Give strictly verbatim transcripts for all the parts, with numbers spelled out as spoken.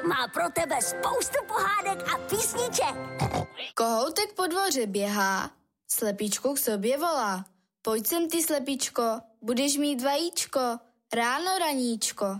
má pro tebe spoustu pohádek a písniček. Kohoutek po dvoře běhá, slepíčku k sobě volá. Pojď sem ty, slepíčko, budeš mít vajíčko, ráno raníčko.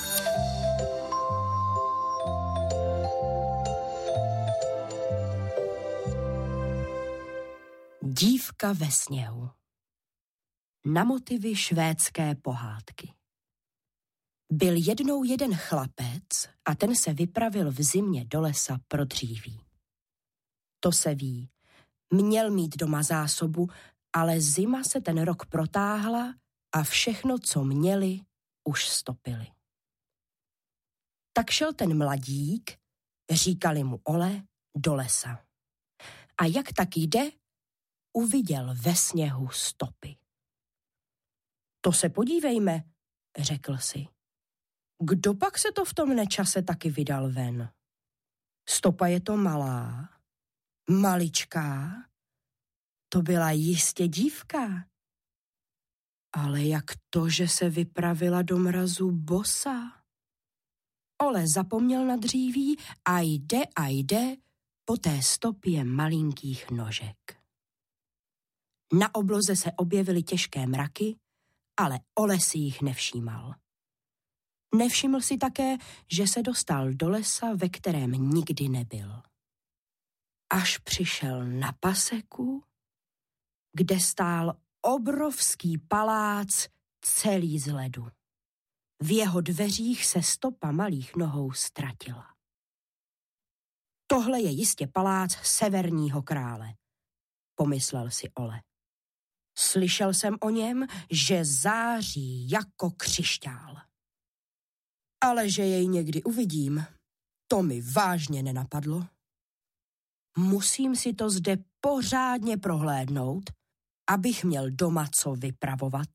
Dívka ve sněhu. Na motivy švédské pohádky. Byl jednou jeden chlapec a ten se vypravil v zimě do lesa pro dříví. To se ví, měl mít doma zásobu, ale zima se ten rok protáhla a všechno, co měli, už stopili. Tak šel ten mladík, říkali mu Ole, do lesa. A jak tak jde, uviděl ve sněhu stopy. To se podívejme, řekl si. Kdo pak se to v tom nečase taky vydal ven? Stopa je to malá, maličká, to byla jistě dívka. Ale jak to, že se vypravila do mrazu bosa? Ole zapomněl na dříví a jde a jde po té stopě malinkých nožek. Na obloze se objevily těžké mraky, ale Ole si jich nevšímal. Nevšiml si také, že se dostal do lesa, ve kterém nikdy nebyl. Až přišel na paseku, kde stál obrovský palác celý z ledu. V jeho dveřích se stopa malých nohou ztratila. Tohle je jistě palác severního krále, pomyslel si Ole. Slyšel jsem o něm, že září jako křišťál. Ale že jej někdy uvidím, to mi vážně nenapadlo. Musím si to zde pořádně prohlédnout, abych měl doma co vypravovat.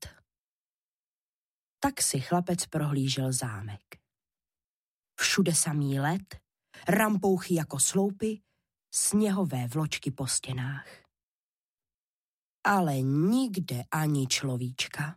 Tak si chlapec prohlížel zámek. Všude samý led, rampouchy jako sloupy, sněhové vločky po stěnách. Ale nikde ani človíčka.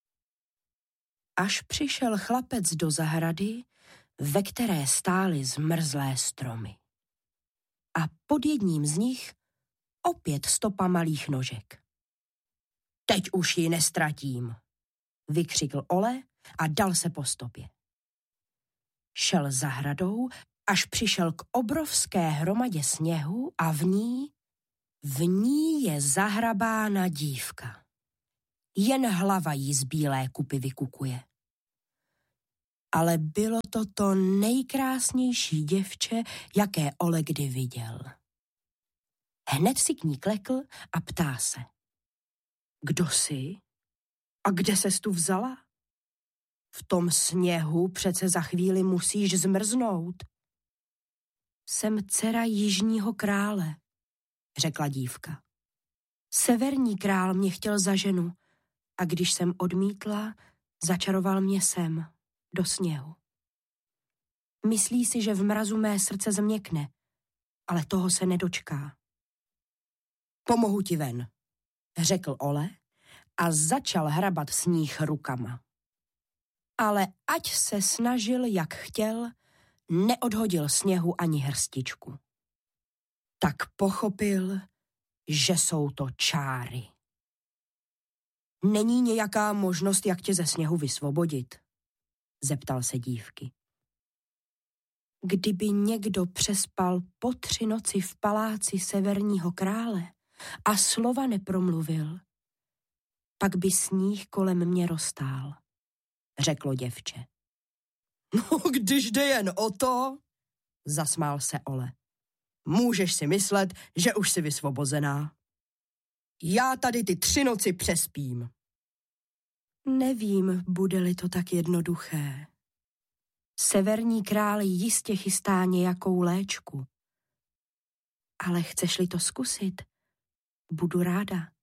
Až přišel chlapec do zahrady, ve které stály zmrzlé stromy. A pod jedním z nich opět stopa malých nožek. Teď už ji nestratím, vykřikl Ole a dal se po stopě. Šel zahradou, až přišel k obrovské hromadě sněhu a v ní, v ní je zahrabána dívka. Jen hlava jí z bílé kupy vykukuje. Ale bylo to to nejkrásnější děvče, jaké Ole kdy viděl. Hned si k ní klekl a ptá se. Kdo jsi? A kde ses tu vzala? V tom sněhu přece za chvíli musíš zmrznout. Jsem dcera jižního krále, řekla dívka. Severní král mě chtěl za ženu a když jsem odmítla, začaroval mě sem, do sněhu. Myslí si, že v mrazu mé srdce změkne, ale toho se nedočká. Pomohu ti ven, řekl Ole a začal hrabat sníh rukama. Ale ať se snažil, jak chtěl, neodhodil sněhu ani hrstičku. Tak pochopil, že jsou to čáry. Není nějaká možnost, jak tě ze sněhu vysvobodit? Zeptal se dívky. Kdyby někdo přespal po tři noci v paláci severního krále a slova nepromluvil, pak by sníh kolem mě roztál, řeklo děvče. No, když jde jen o to, zasmál se Ole. Můžeš si myslet, že už jsi vysvobozená. Já tady ty tři noci přespím. Nevím, bude-li to tak jednoduché. Severní král jistě chystá nějakou léčku. Ale chceš-li to zkusit, budu ráda.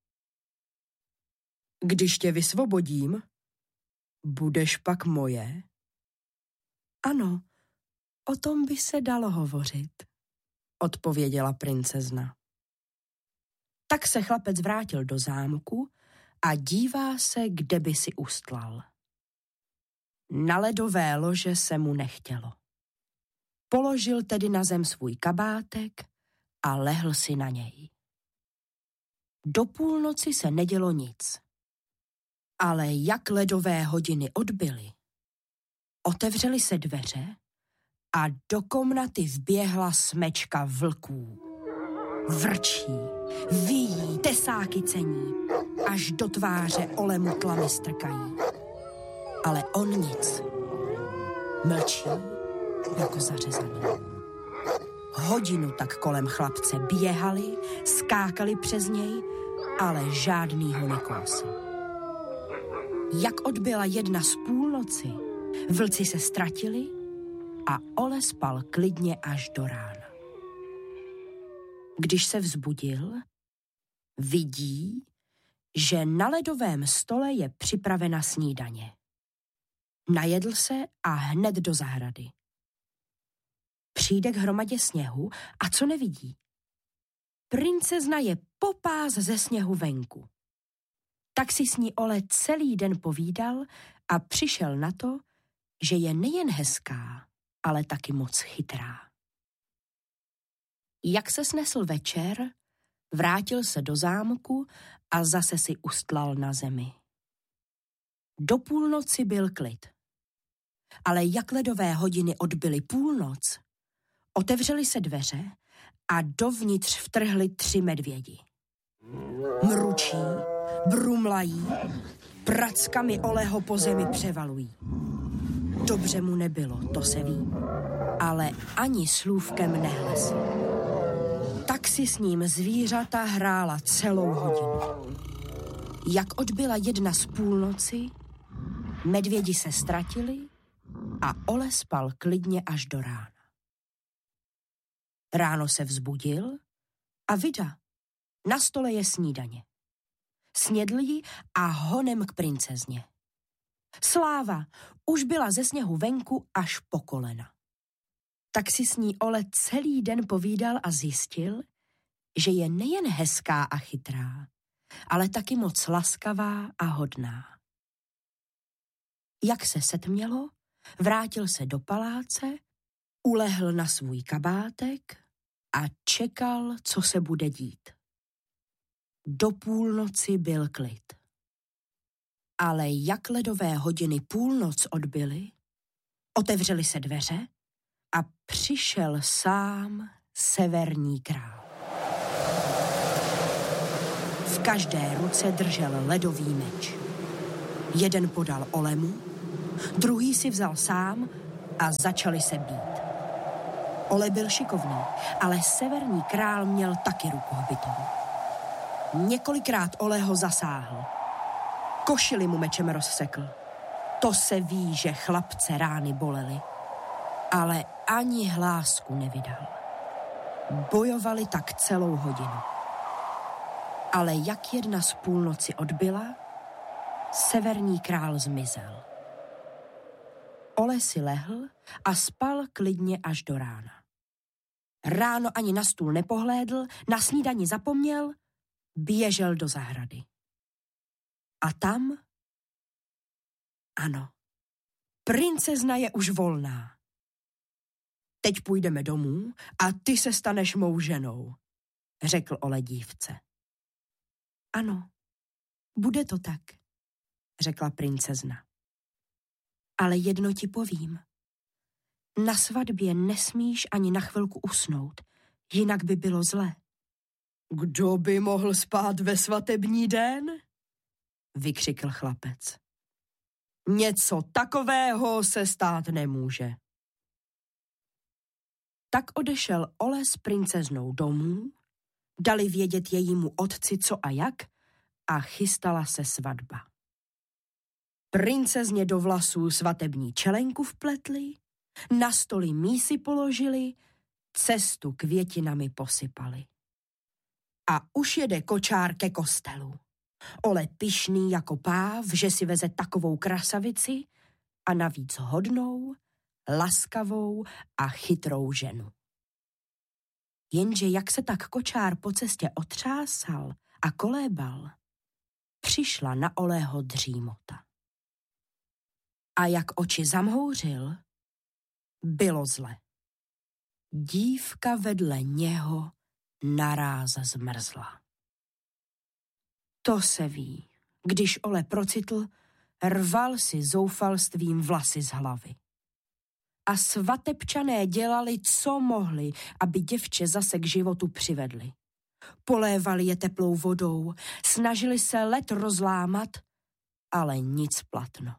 Když tě vysvobodím, budeš pak moje? Ano, o tom by se dalo hovořit, odpověděla princezna. Tak se chlapec vrátil do zámku a dívá se, kde by si ustlal. Na ledové lože se mu nechtělo. Položil tedy na zem svůj kabátek a lehl si na něj. Do půlnoci se nedělo nic. Ale jak ledové hodiny odbyly, otevřely se dveře a do komnaty vběhla smečka vlků. Vrčí, vyjí, tesáky cení, až do tváře Olemu tlamy strkají. Ale on nic. Mlčí jako zařezaný. Hodinu tak kolem chlapce běhali, skákali přes něj, ale žádnýho nekousl. Jak odbyla jedna z půlnoci, vlci se ztratili a Ole spal klidně až do rána. Když se vzbudil, vidí, že na ledovém stole je připravena snídaně. Najedl se a hned do zahrady. Přijde k hromadě sněhu a co nevidí? Princezna je popás ze sněhu venku. Tak si s ní Ole celý den povídal a přišel na to, že je nejen hezká, ale taky moc chytrá. Jak se snesl večer, vrátil se do zámku a zase si ustlal na zemi. Do půlnoci byl klid. Ale jak ledové hodiny odbyly půlnoc, otevřely se dveře a dovnitř vtrhli tři medvědi. Mručí, brumlají, prackami Oleho po zemi převalují. Dobře mu nebylo, to se ví, ale ani slůvkem nehlesl. Tak si s ním zvířata hrála celou hodinu. Jak odbyla jedna z půlnoci, medvědi se ztratili a Ole spal klidně až do rána. Ráno se vzbudil a vida, na stole je snídaně. Snědl ji a honem k princezně. Sláva, už byla ze sněhu venku až po kolena. Tak si s ní Ole celý den povídal a zjistil, že je nejen hezká a chytrá, ale taky moc laskavá a hodná. Jak se setmělo, vrátil se do paláce, ulehl na svůj kabátek a čekal, co se bude dít. Do půlnoci byl klid. Ale jak ledové hodiny půlnoc odbyly, otevřely se dveře a přišel sám severní král. V každé ruce držel ledový meč. Jeden podal Olemu, druhý si vzal sám a začali se být. Ole byl šikovný, ale severní král měl taky ruku hbitovou. Několikrát Ole ho zasáhl. Košili mu mečem rozsekl. To se ví, že chlapce rány bolely. Ale ani hlásku nevydal. Bojovali tak celou hodinu. Ale jak jedna z půlnoci odbyla, severní král zmizel. Ole si lehl a spal klidně až do rána. Ráno ani na stůl nepohlédl, na snídani zapomněl, běžel do zahrady. A tam? Ano, princezna je už volná. Teď půjdeme domů a ty se staneš mou ženou, řekl Ole dívce. Ano, bude to tak, řekla princezna. Ale jedno ti povím. Na svatbě nesmíš ani na chvilku usnout, jinak by bylo zle. Kdo by mohl spát ve svatební den? Vykřikl chlapec. Něco takového se stát nemůže. Tak odešel Ole s princeznou domů, dali vědět jejímu otci co a jak a chystala se svatba. Princezně do vlasů svatební čelenku vpletli, na stoli mísy položili, cestu květinami posypali. A už jede kočár ke kostelu. Ole pyšný jako páv, že si veze takovou krasavici a navíc hodnou, laskavou a chytrou ženu. Jenže jak se tak kočár po cestě otřásal a kolébal, přišla na Oleho dřímota. A jak oči zamhouřil, bylo zle. dívka vedle něho naráz zmrzla. To se ví, když Ole procitl, rval si zoufalstvím vlasy z hlavy. A svatebčané dělali, co mohli, aby děvče zase k životu přivedli. Polévali je teplou vodou, snažili se led rozlámat, ale nic platno.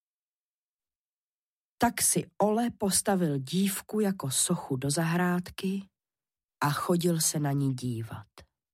Tak si Ole postavil dívku jako sochu do zahrádky a chodil se na ní dívat.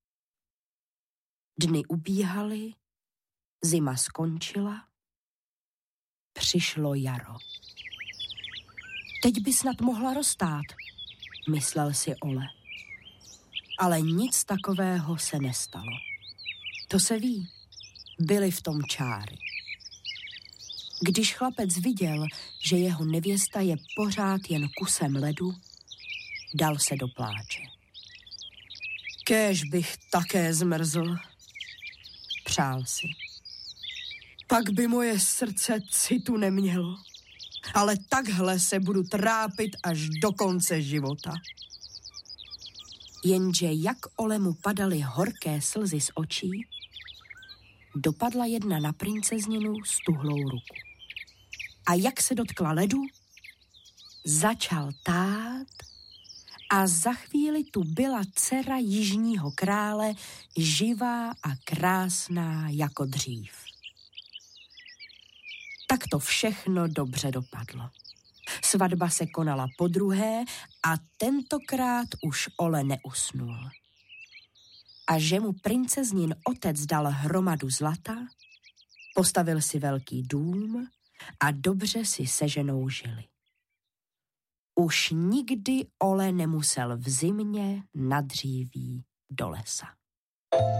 Dny ubíhaly, zima skončila, přišlo jaro. Teď by snad mohla roztát, myslel si Ole. Ale nic takového se nestalo. To se ví, byly v tom čáry. Když chlapec viděl, že jeho nevěsta je pořád jen kusem ledu, dal se do pláče. Kéž bych také zmrzl, přál si. Pak by moje srdce citu nemělo, ale takhle se budu trápit až do konce života. Jenže jak Olemu padaly horké slzy z očí, dopadla jedna na princezninu s tuhlou ruku. A jak se dotkla ledu, začal tát a za chvíli tu byla dcera jižního krále, živá a krásná jako dřív. Tak to všechno dobře dopadlo. Svatba se konala podruhé a tentokrát už Ole neusnul. A že mu princeznin otec dal hromadu zlata, postavil si velký dům a dobře si se ženou žili. Už nikdy Ole nemusel v zimě na dříví do lesa.